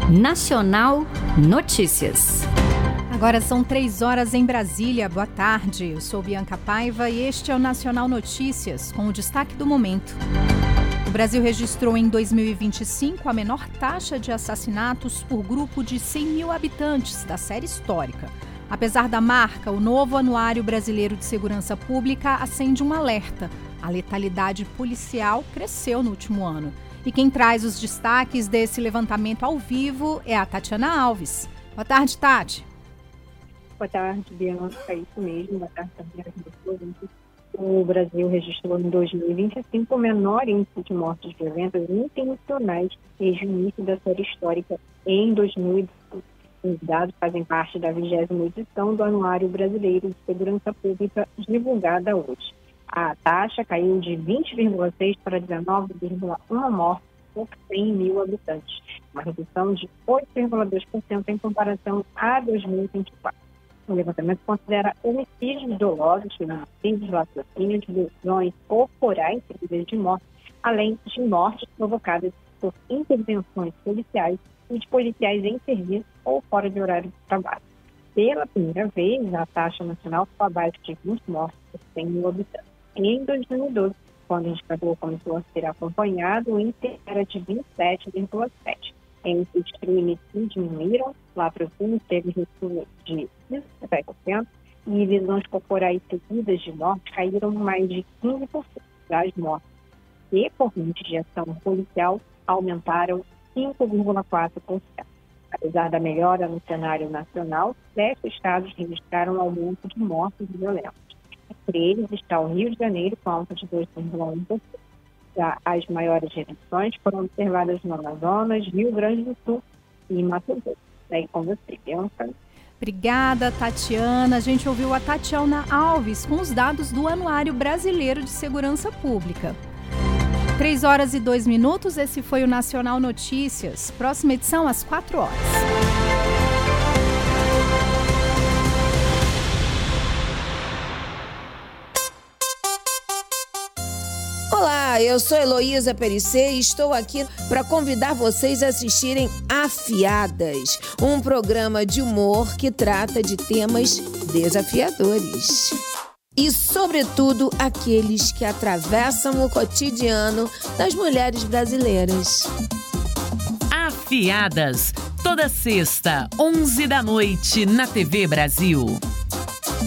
Nacional Notícias. Agora são 3h em Brasília. Boa tarde, eu sou Bianca Paiva e este é o Nacional Notícias, com o destaque do momento. O Brasil registrou em 2025 a menor taxa de assassinatos por grupo de 100 mil habitantes da série histórica. Apesar da marca, o novo Anuário Brasileiro de Segurança Pública acende um alerta. A letalidade policial cresceu no último ano. E quem traz os destaques desse levantamento ao vivo é a Tatiana Alves. Boa tarde, Tati. Boa tarde, Bianca. É isso mesmo. Boa tarde, Tatiana. O Brasil registrou em 2025 o menor índice de mortes violentas intencionais desde o início da série histórica em 2018. Os dados fazem parte da 20ª edição do Anuário Brasileiro de Segurança Pública, divulgada hoje. A taxa caiu de 20,6 para 19,1 mortes por 100 mil habitantes, uma redução de 8,2% em comparação a 2024. O levantamento considera homicídios dolosos, feminicídios, latrocínios, lesões corporais seguidas de morte, além de mortes provocadas por intervenções policiais e de policiais em serviço ou fora de horário de trabalho. Pela primeira vez, a taxa nacional foi abaixo de 20 mortes por 100 mil habitantes. Em 2012, quando o indicador começou a ser acompanhado, o índice era de 27,7. Entre os crimes que diminuíram, latrocínios teve recuo de 17% e lesões corporais seguidas de morte caíram mais de 15% das mortes. Decorrentes de ação policial aumentaram 5,4%. Apesar da melhora no cenário nacional, 7 estados registraram aumento de mortes violentas. Entre eles está o Rio de Janeiro, com alta de 2,1%. Já as maiores reduções foram observadas no Amazonas, Rio Grande do Sul e Mato Grosso. Daí com você, Bianca. Obrigada, Tatiana. A gente ouviu a Tatiana Alves com os dados do Anuário Brasileiro de Segurança Pública. 3h02, esse foi o Nacional Notícias. Próxima edição às 4h. Olá, eu sou Heloísa Perissé e estou aqui para convidar vocês a assistirem Afiadas, um programa de humor que trata de temas desafiadores. E, sobretudo, aqueles que atravessam o cotidiano das mulheres brasileiras. Afiadas, toda sexta, 11 da noite, na TV Brasil.